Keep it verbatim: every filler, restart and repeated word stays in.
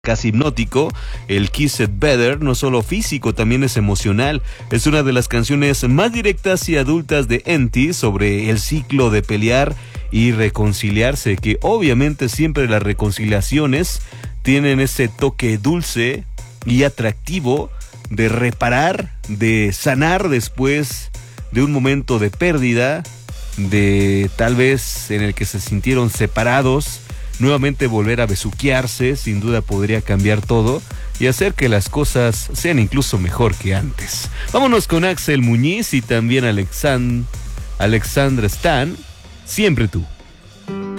casi hipnótico. El Kiss It Better no solo físico, también es emocional. Es una de las canciones más directas y adultas de N T sobre el ciclo de pelear y reconciliarse, que obviamente siempre las reconciliaciones tienen ese toque dulce y atractivo de reparar, de sanar después de un momento de pérdida, de tal vez en el que se sintieron separados. Nuevamente volver a besuquearse, sin duda podría cambiar todo y hacer que las cosas sean incluso mejor que antes. Vámonos con Axel Muñiz y también Alexand- Alexandra Stan, Siempre Tú.